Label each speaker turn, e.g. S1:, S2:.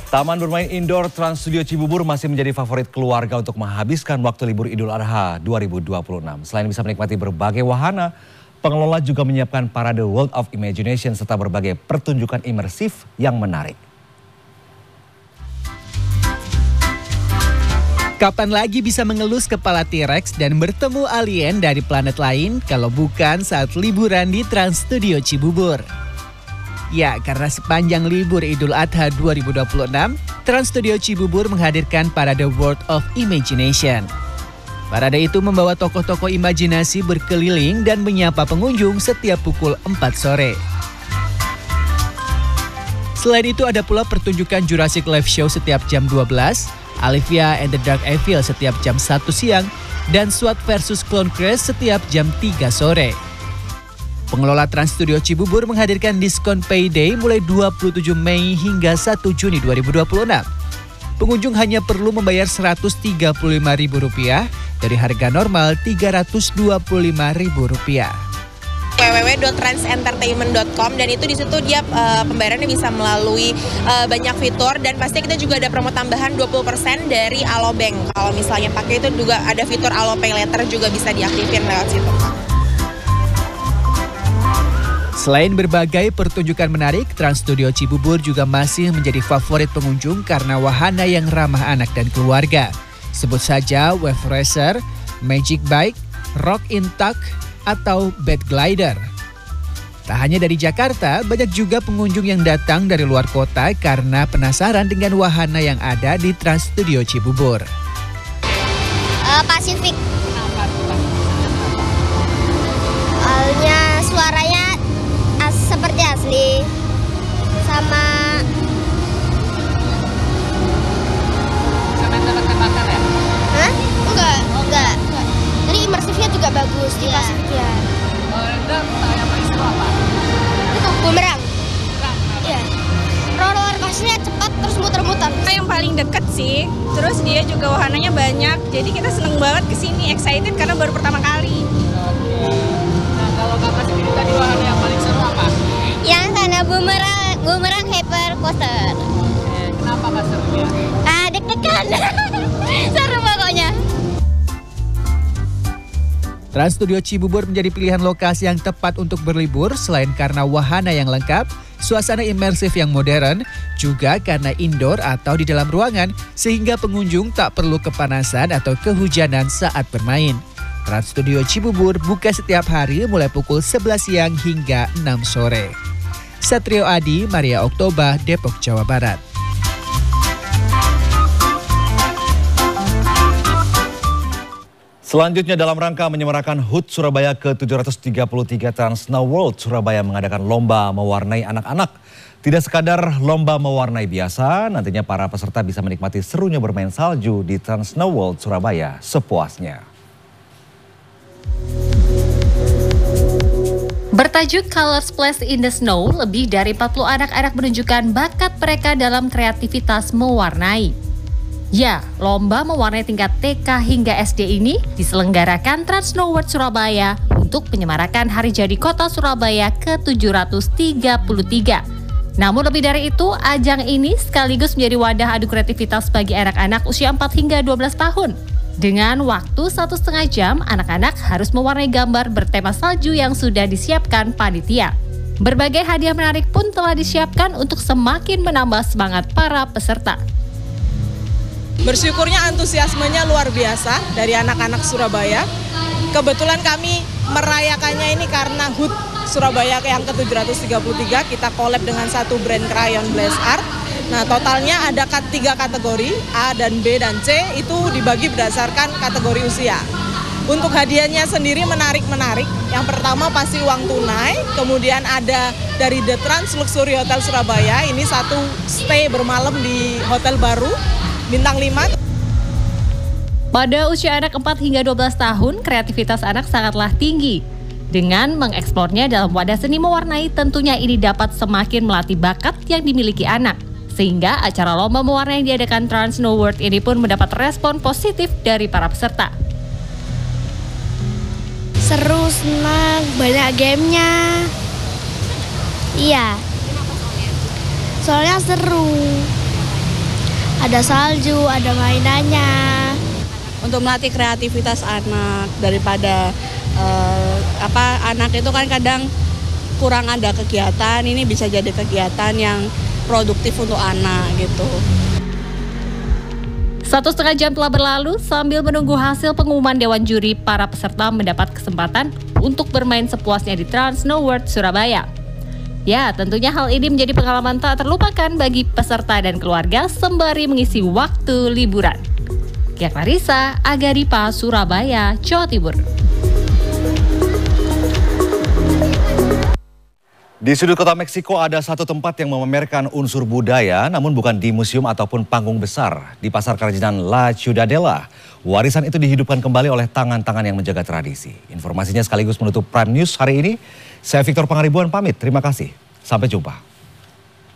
S1: Taman bermain indoor Trans Studio Cibubur masih menjadi favorit keluarga untuk menghabiskan waktu libur Idul Adha 2026. Selain bisa menikmati berbagai wahana, pengelola juga menyiapkan parade World of Imagination serta berbagai pertunjukan imersif yang menarik.
S2: Kapan lagi bisa mengelus kepala T-Rex dan bertemu alien dari planet lain kalau bukan saat liburan di Trans Studio Cibubur? Ya, karena sepanjang libur Idul Adha 2026, Trans Studio Cibubur menghadirkan parade World of Imagination. Parade itu membawa tokoh-tokoh imajinasi berkeliling dan menyapa pengunjung setiap pukul 4 sore. Selain itu ada pula pertunjukan Jurassic Live Show setiap jam 12, Alivia and the Dark Evil setiap jam 1 siang, dan SWAT versus Clone Crash setiap jam 3 sore. Pengelola Trans Studio Cibubur menghadirkan diskon payday mulai 27 Mei hingga 1 Juni 2026. Pengunjung hanya perlu membayar Rp135.000 dari harga normal Rp325.000.
S3: www.transentertainment.com dan itu di situ dia pembayarannya bisa melalui banyak fitur dan pasti kita juga ada promo tambahan 20% dari Alobank. Kalau misalnya pakai itu juga ada fitur Alopay Later juga bisa diaktifin lewat situ.
S2: Selain berbagai pertunjukan menarik, Trans Studio Cibubur juga masih menjadi favorit pengunjung karena wahana yang ramah anak dan keluarga. Sebut saja Wave Racer, Magic Bike, Rock in Tuck, atau Bed Glider. Tak hanya dari Jakarta, banyak juga pengunjung yang datang dari luar kota karena penasaran dengan wahana yang ada di Trans Studio Cibubur.
S4: Pasifik. Soalnya suaranya seperti asli, sama
S5: tebak-tebakan ya?
S4: Hah? Enggak. Jadi imersifnya juga bagus di Pasifiknya.
S5: Dan yang paling seru apa?
S4: Itu bumerang. Iya. Roller coasternya cepat terus muter-muter.
S6: Yang paling deket sih, terus dia juga wahananya banyak, jadi kita seneng banget kesini, excited karena baru pertama kali.
S5: Nah, kalau kakak sendiri tadi wahana yang paling seru apa?
S4: Yang sana bumerang hyper coaster.
S5: Kenapa kak serunya?
S4: Deg-degan. Seru pokoknya.
S2: Trans Studio Cibubur menjadi pilihan lokasi yang tepat untuk berlibur selain karena wahana yang lengkap, suasana imersif yang modern, juga karena indoor atau di dalam ruangan sehingga pengunjung tak perlu kepanasan atau kehujanan saat bermain. Trans Studio Cibubur buka setiap hari mulai pukul 11 siang hingga 6 sore. Satrio Adi, Maria Oktober, Depok, Jawa Barat.
S1: Selanjutnya dalam rangka menyemarakan HUT Surabaya ke-733 Trans Snow World, Surabaya mengadakan lomba mewarnai anak-anak. Tidak sekadar lomba mewarnai biasa, nantinya para peserta bisa menikmati serunya bermain salju di Trans Snow World Surabaya sepuasnya.
S7: Bertajuk Color Splash in the Snow, lebih dari 40 anak-anak menunjukkan bakat mereka dalam kreativitas mewarnai. Ya, lomba mewarnai tingkat TK hingga SD ini diselenggarakan Trans Snow World Surabaya untuk menyemarakan Hari Jadi Kota Surabaya ke-733. Namun lebih dari itu, ajang ini sekaligus menjadi wadah adu kreativitas bagi anak-anak usia 4 hingga 12 tahun. Dengan waktu 1,5 jam, anak-anak harus mewarnai gambar bertema salju yang sudah disiapkan panitia. Berbagai hadiah menarik pun telah disiapkan untuk semakin menambah semangat para peserta.
S8: Bersyukurnya antusiasmenya luar biasa dari anak-anak Surabaya. Kebetulan kami merayakannya ini karena HUT Surabaya yang ke-733, kita collab dengan satu brand krayon Blaze Art. Nah, totalnya ada 3 kategori, A dan B dan C, itu dibagi berdasarkan kategori usia. Untuk hadiahnya sendiri menarik-menarik. Yang pertama pasti uang tunai, kemudian ada dari The Trans Luxury Hotel Surabaya, ini satu stay bermalam di hotel baru, bintang 5.
S7: Pada usia anak 4 hingga 12 tahun, kreativitas anak sangatlah tinggi. Dengan mengeksplornya dalam wadah seni mewarnai, tentunya ini dapat semakin melatih bakat yang dimiliki anak. Sehingga acara lomba mewarnai yang diadakan Trans Snow World ini pun mendapat respon positif dari para peserta.
S4: Seru, senang, banyak gamenya. Iya. Soalnya seru. ada salju, ada mainannya.
S6: Untuk melatih kreativitas anak daripada anak itu kan kadang kurang ada kegiatan, ini bisa jadi kegiatan yang produktif untuk anak gitu.
S7: 1,5 jam telah berlalu, sambil menunggu hasil pengumuman Dewan Juri, para peserta mendapat kesempatan untuk bermain sepuasnya di Trans Snow World Surabaya. Ya, tentunya hal ini menjadi pengalaman tak terlupakan bagi peserta dan keluarga sembari mengisi waktu liburan. Kia Clarissa, Agaripa, Surabaya, Jawa Timur.
S1: Di sudut kota Meksiko ada satu tempat yang memamerkan unsur budaya, namun bukan di museum ataupun panggung besar. Di Pasar Kerajinan La Ciudadela, warisan itu dihidupkan kembali oleh tangan-tangan yang menjaga tradisi. Informasinya sekaligus menutup Prime News hari ini. Saya Victor Pangaribuan pamit, terima kasih. Sampai jumpa.